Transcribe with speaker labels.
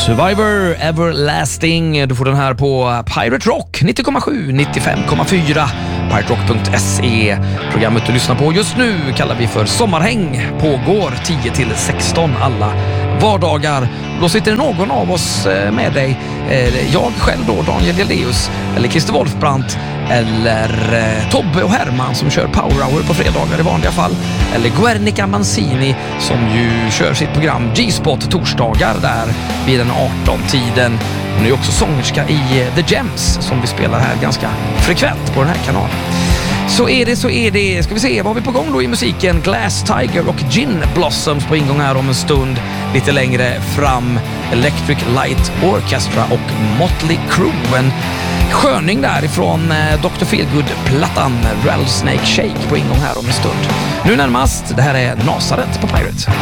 Speaker 1: Survivor Everlasting. Du får den här på Pirate Rock 90,7, 95,4. piraterock.se. Programmet du lyssnar på just nu kallar vi för Sommarhäng. Pågår 10-16 alla vardagar. Då sitter någon av oss med dig. Jag själv då, Daniel Jeldeus, eller Christer Wolfbrandt, eller Tobbe och Herman som kör Power Hour på fredagar i vanliga fall, eller Guernica Mancini som ju kör sitt program G-spot torsdagar där vid den 18-tiden. Hon är också sångerska i The Gems som vi spelar här ganska frekvent på den här kanalen. Så är det. Ska vi se, vad har vi på gång då i musiken? Glass Tiger och Gin Blossoms på ingång här om en stund. Lite längre fram Electric Light Orchestra och Motley Crue. En sköning därifrån Dr. Feelgood-plattan Rattlesnake Shake på ingång här om en stund. Nu närmast, det här är Nazaret på Pirate.